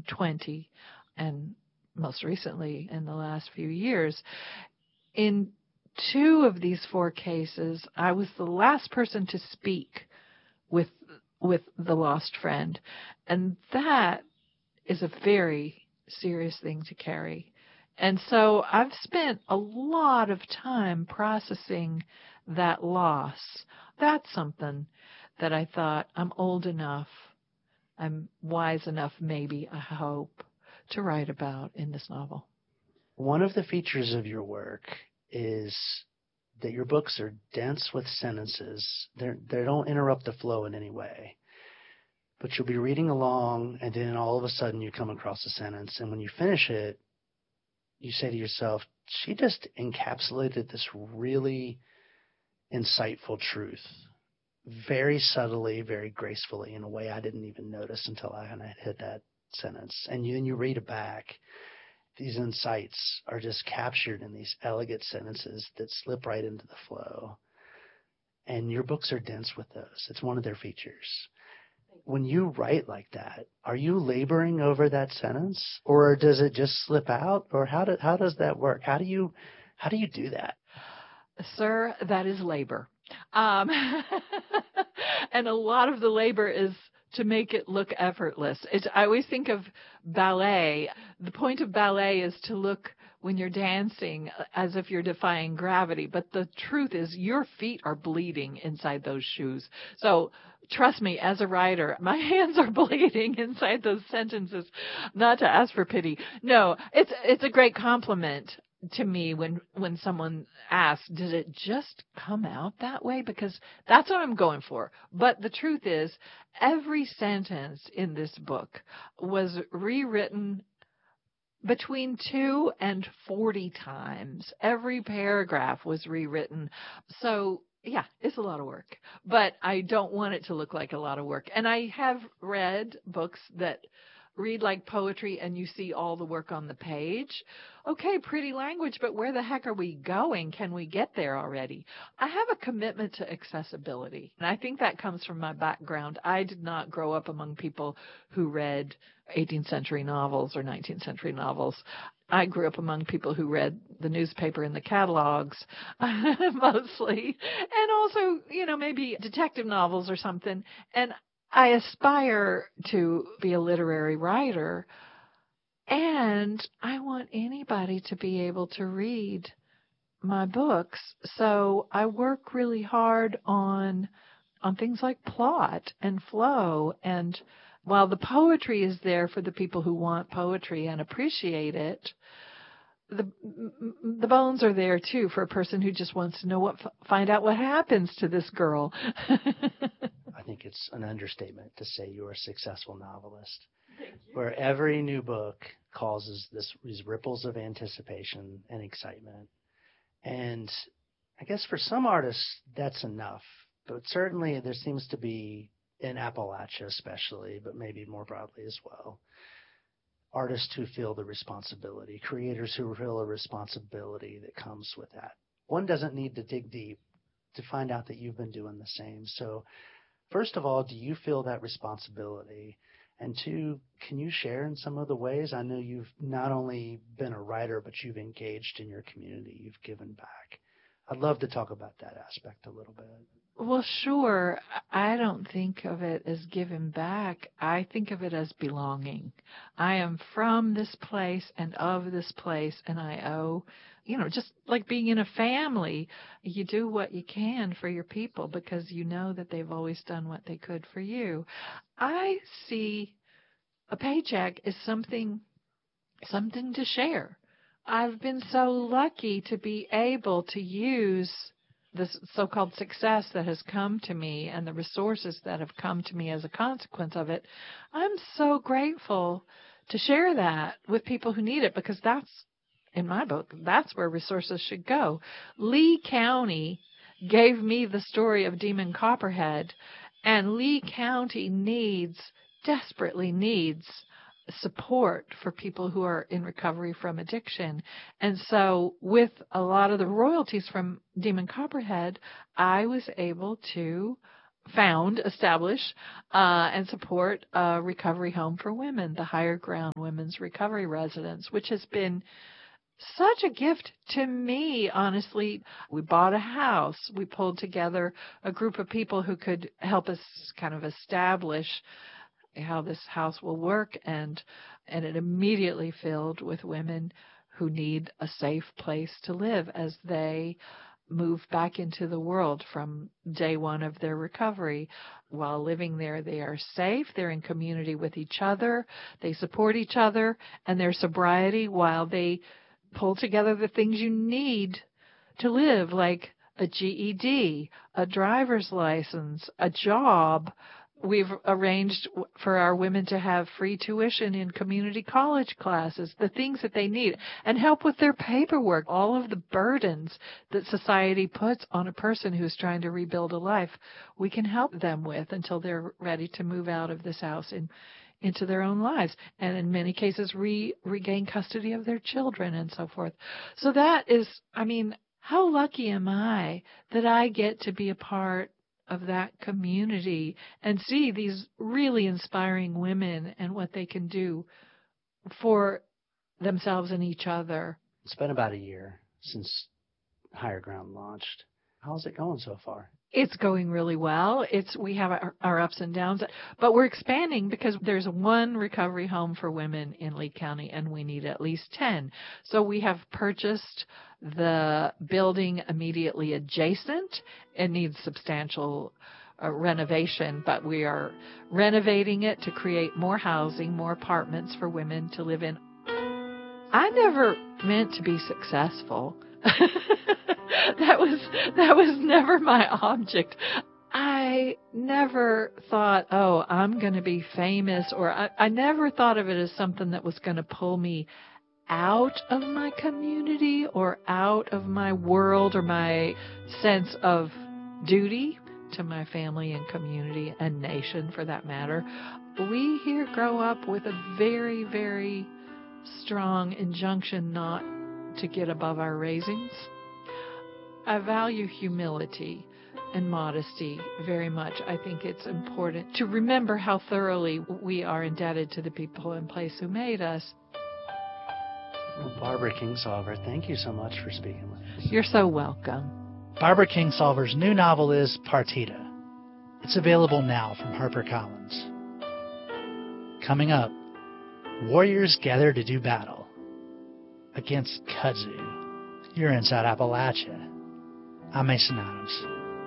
20 and most recently in the last few years. In 2 of these 4 cases, I was the last person to speak with the lost friend. And that is a very serious thing to carry. And so I've spent a lot of time processing that loss. That's something that I thought I'm old enough, I'm wise enough, maybe, I hope, to write about in this novel. One of the features of your work is that your books are dense with sentences. They don't interrupt the flow in any way. But you'll be reading along, and then all of a sudden you come across a sentence, and when you finish it, you say to yourself, she just encapsulated this really insightful truth very subtly, very gracefully, in a way I didn't even notice until I hit that sentence. And then you read it back. These insights are just captured in these elegant sentences that slip right into the flow. And your books are dense with those. It's one of their features. When you write like that, are you laboring over that sentence, or does it just slip out, or how does that work? How do you do that? Sir, that is labor. And a lot of the labor is to make it look effortless. I always think of ballet. The point of ballet is to look when you're dancing as if you're defying gravity. But the truth is your feet are bleeding inside those shoes. So trust me, as a writer, my hands are bleeding inside those sentences, not to ask for pity. No, it's a great compliment to me when someone asks, did it just come out that way? Because that's what I'm going for. But the truth is, every sentence in this book was rewritten between 2 and 40 times. Every paragraph was rewritten. So yeah, it's a lot of work, but I don't want it to look like a lot of work. And I have read books that read like poetry and you see all the work on the page. Okay, pretty language, but where the heck are we going? Can we get there already? I have a commitment to accessibility, and I think that comes from my background. I did not grow up among people who read 18th century novels or 19th century novels. I grew up among people who read the newspaper and the catalogs mostly, and also, maybe detective novels or something. And I aspire to be a literary writer, and I want anybody to be able to read my books. So I work really hard on things like plot and flow. And while the poetry is there for the people who want poetry and appreciate it, the bones are there too for a person who just wants to find out what happens to this girl. I think it's an understatement to say you're a successful novelist. Where every new book causes these ripples of anticipation and excitement. And I guess for some artists, that's enough. But certainly there seems to be, in Appalachia especially, but maybe more broadly as well, artists who feel the responsibility, creators who feel a responsibility that comes with that. One doesn't need to dig deep to find out that you've been doing the same. So first of all, do you feel that responsibility? And 2, can you share in some of the ways? I know you've not only been a writer, but you've engaged in your community. You've given back. I'd love to talk about that aspect a little bit. Well, sure. I don't think of it as giving back. I think of it as belonging. I am from this place and of this place, and I owe, just like being in a family, you do what you can for your people because you know that they've always done what they could for you. I see a paycheck as something to share. I've been so lucky to be able to use this so-called success that has come to me and the resources that have come to me as a consequence of it. I'm so grateful to share that with people who need it because that's, in my book, that's where resources should go. Lee County gave me the story of Demon Copperhead, and Lee County desperately needs support for people who are in recovery from addiction. And so with a lot of the royalties from Demon Copperhead, I was able to establish, and support a recovery home for women, the Higher Ground Women's Recovery Residence, which has been such a gift to me, honestly. We bought a house. We pulled together a group of people who could help us kind of establish how this house will work, and it immediately filled with women who need a safe place to live as they move back into the world from day one of their recovery. While living there, they are safe, they're in community with each other, they support each other and their sobriety while they pull together the things you need to live, like a GED, a driver's license, a job. We've arranged for our women to have free tuition in community college classes, the things that they need, and help with their paperwork, all of the burdens that society puts on a person who's trying to rebuild a life. We can help them with until they're ready to move out of this house and into their own lives, and in many cases regain custody of their children and so forth. So that is, how lucky am I that I get to be a part of that community and see these really inspiring women and what they can do for themselves and each other. It's been about a year since Higher Ground launched. How's it going so far? It's going really well. We have our ups and downs, but we're expanding because there's one recovery home for women in Lee County, and we need at least 10. So we have purchased the building immediately adjacent. It needs substantial renovation, but we are renovating it to create more housing, more apartments for women to live in. I never meant to be successful. That was never my object. I never thought, I'm going to be famous, or I never thought of it as something that was going to pull me out of my community or out of my world or my sense of duty to my family and community and nation, for that matter. We here grow up with a very, very strong injunction not to get above our raisings. I value humility and modesty very much. I think it's important to remember how thoroughly we are indebted to the people in place who made us. Well, Barbara Kingsolver, thank you so much for speaking with us. You're so welcome. Barbara Kingsolver's new novel is Partita. It's available now from HarperCollins. Coming up, warriors gather to do battle against kudzu. You're inside Appalachia. I'm Mason Adams.